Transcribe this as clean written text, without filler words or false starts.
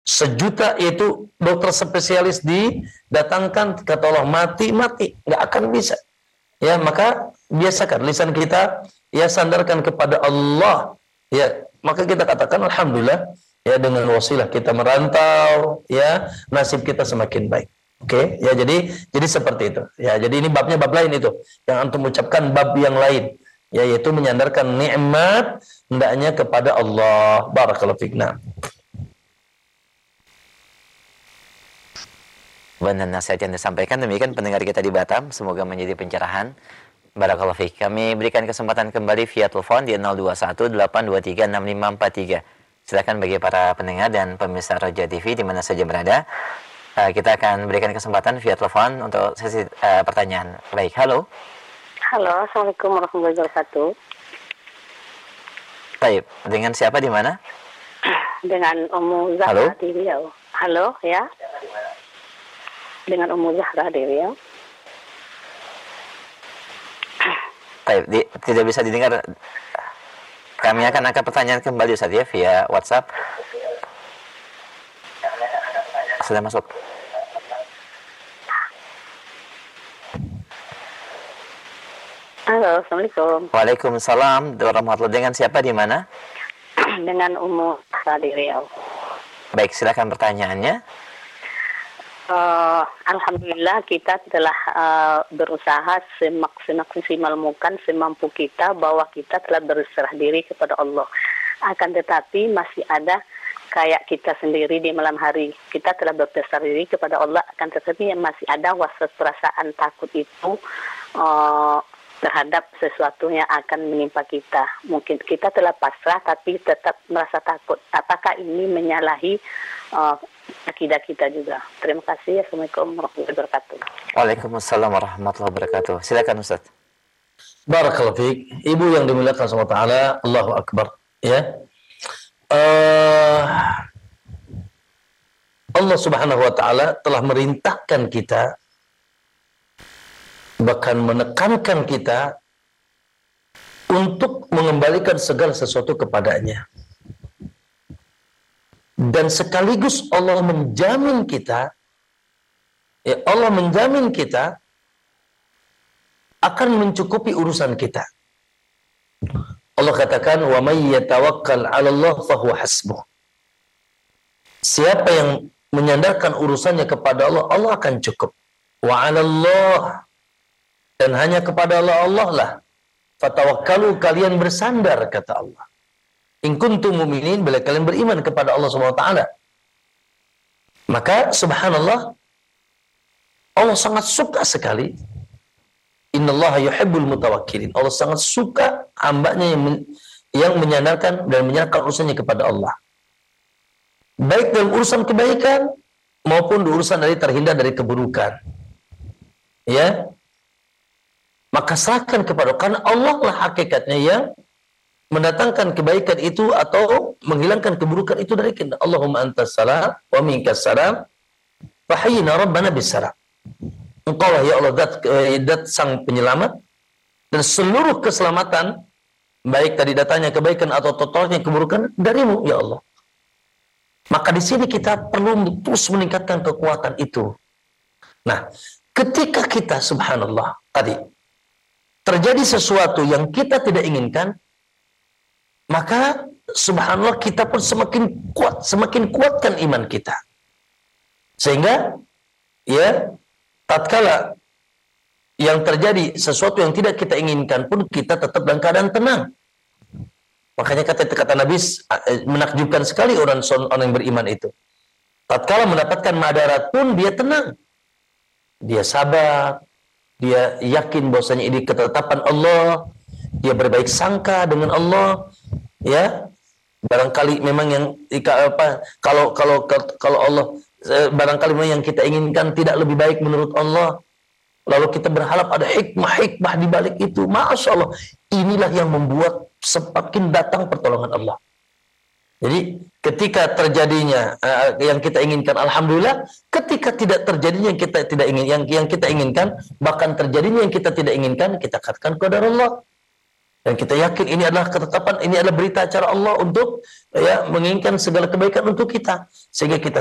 1.000.000 itu dokter spesialis didatangkan, kata Allah mati, nggak akan bisa. Ya, maka biasakan lisan kita ya sandarkan kepada Allah. Ya, maka kita katakan alhamdulillah ya, dengan wasilah kita merantau ya, nasib kita semakin baik. Oke, ya jadi seperti itu. Ya, jadi ini babnya bab lain itu. Yang antum ucapkan bab yang lain, yaitu menyandarkan nikmat hendaknya kepada Allah. Barakallahu fikna. Benar nasihat yang disampaikan demikian pendengar kita di Batam, semoga menjadi pencerahan. Barakallahu fiik. Kami berikan kesempatan kembali via telepon di 0218236543. Silakan bagi para pendengar dan pemirsa Roja TV di mana saja berada. Kita akan berikan kesempatan via telepon untuk sesi pertanyaan. Baik, halo. Halo, assalamualaikum warahmatullahi wabarakatuh. Baik, dengan siapa di mana? Dengan Ummu Zahra di Riau. Halo, ya. Dengan Ummu Zahra di Riau. Baik, tidak bisa didengar. Kami akan angkat pertanyaan kembali Ustaz ya via WhatsApp. Sudah masuk. Halo, assalamualaikum. Waalaikumsalam warahmatullahi. Dengan siapa di mana? Dengan Ummu Zahra di Riau. Baik, silakan pertanyaannya. Alhamdulillah kita telah berusaha semaksimal mungkin semampu kita bahwa kita telah berserah diri kepada Allah. Akan tetapi masih ada kayak kita sendiri di malam hari kita telah berserah diri kepada Allah, akan tetapi masih ada waswas perasaan takut itu terhadap sesuatu yang akan menimpa kita. Mungkin kita telah pasrah tapi tetap merasa takut. Apakah ini menyalahi akidah kita juga? Terima kasih. Assalamualaikum warahmatullahi wabarakatuh. Waalaikumsalam warahmatullahi wabarakatuh. Silakan Ustaz. Barakallahu fiik. Ibu yang dimuliakan Allah Ta'ala, Allahu Akbar. Ya. Allah Subhanahu wa Ta'ala telah merintahkan kita, bahkan menekankan kita untuk mengembalikan segala sesuatu kepadanya. Dan sekaligus Allah menjamin kita, ya Allah menjamin kita akan mencukupi urusan kita. Allah katakan, "Wa may yatawakkal 'ala Allah fahuwa hasbuh." Siapa yang menyandarkan urusannya kepada Allah, Allah akan cukup. Wa 'ala Allah, dan hanya kepada Allah lah fatawakkalu, kalian bersandar, kata Allah. In kuntum mu'minin, bila kalian beriman kepada Allah Subhanahu wa taala. Maka subhanallah, Allah sangat suka sekali. Innallaha yuhibbul mutawakkilin. Allah sangat suka hambanya yang menyandarkan dan menyerahkan urusannya kepada Allah. Baik dalam urusan kebaikan maupun urusan dari terhindar dari keburukan. Ya. Maka serahkan kepada Allah, karena Allah lah hakikatnya yang mendatangkan kebaikan itu atau menghilangkan keburukan itu dari kita. Allahumma antas salam wa minkas salam fa hayyina rabbana bis salam. Engkau lah ya Allah dat sang penyelamat, dan seluruh keselamatan baik tadi datanya kebaikan atau totalnya keburukan darimu ya Allah. Maka di sini kita perlu terus meningkatkan kekuatan itu. Nah, ketika kita subhanallah tadi terjadi sesuatu yang kita tidak inginkan, maka subhanallah kita pun semakin kuatkan iman kita. Sehingga ya tatkala yang terjadi sesuatu yang tidak kita inginkan pun kita tetap dalam keadaan tenang. Makanya kata Nabi, menakjubkan sekali orang yang beriman itu. Tatkala mendapatkan madarat pun dia tenang. Dia sabar, dia yakin bahwasanya ini ketetapan Allah, dia berbaik sangka dengan Allah, ya. Barangkali memang yang kalau Allah barangkali memang yang kita inginkan tidak lebih baik menurut Allah, lalu kita berharap ada hikmah di balik itu. Masya Allah, inilah yang membuat semakin datang pertolongan Allah. Jadi ketika terjadinya yang kita inginkan, alhamdulillah. Ketika tidak terjadinya yang kita tidak ingin, yang kita inginkan, bahkan terjadinya yang kita tidak inginkan, kita katakan qadar Allah. Dan kita yakin ini adalah ketetapan, ini adalah berita acara Allah untuk menginginkan segala kebaikan untuk kita. Sehingga kita